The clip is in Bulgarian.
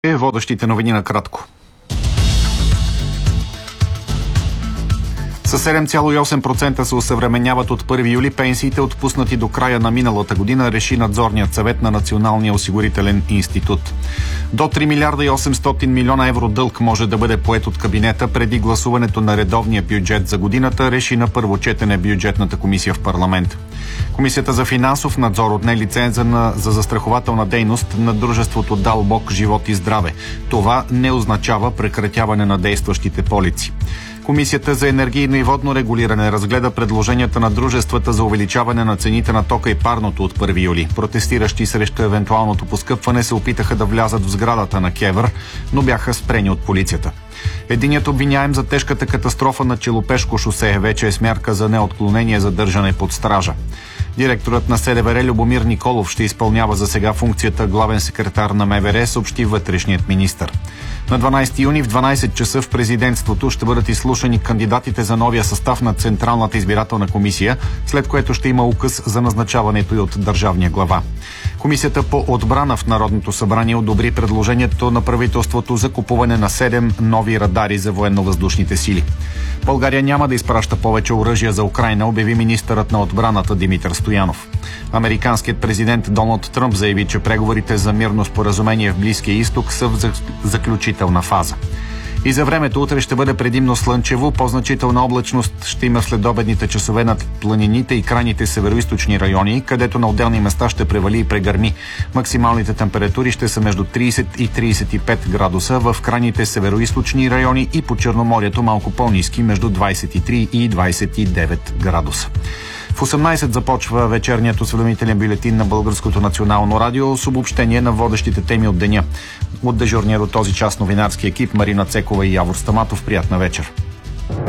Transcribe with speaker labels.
Speaker 1: Водещите новини на кратко. С 7,8% се осъвременяват от 1 юли пенсиите, отпуснати до края на миналата година, реши надзорният съвет на Националния осигурителен институт. До 3 милиарда и 800 милиона евро дълг може да бъде поет от кабинета преди гласуването на редовния бюджет за годината, реши на първо четене бюджетната комисия в парламент. Комисията за финансов надзор отне лиценза за застрахователна дейност на дружеството Далбок живот и здраве. Това не означава прекратяване на действащите полици. Комисията за енергийно и водно регулиране разгледа предложенията на дружествата за увеличаване на цените на тока и парното от 1 юли. Протестиращи срещу евентуалното поскъпване се опитаха да влязат в сградата на КЕВР, но бяха спрени от полицията. Единият обвиняем за тежката катастрофа на Челопешко шосе вече е с мярка за неотклонение задържане под стража. Директорът на СДВР Любомир Николов ще изпълнява за сега функцията главен секретар на МВР, съобщи вътрешният министър. На 12 юни в 12 часа в президентството ще бъдат изслушани кандидатите за новия състав на Централната избирателна комисия, след което ще има указ за назначаването и от държавния глава. Комисията по отбрана в Народното събрание одобри предложението на правителството за купуване на 7 нови радари за военно-въздушните сили. България няма да изпраща повече оръжия за Украйна, обяви министърът на отбраната Димитър Стоянов. Американският президент Доналд Тръмп заяви, че преговорите за мирно споразумение в Близкия изток са в заключителна фаза. И за времето утре ще бъде предимно слънчево, по-значителна облачност ще има в следобедните часове над планините и крайните североизточни райони, където на отделни места ще превали и прегърми. Максималните температури ще са между 30 и 35 градуса в крайните североизточни райони и по Черноморието малко по-ниски между 23 и 29 градуса. В 18 започва вечерният осведомителен бюлетин на Българското национално радио с обобщение на водещите теми от деня. От дежурния до този час новинарски екип Марина Цекова и Явор Стаматов. Приятна вечер.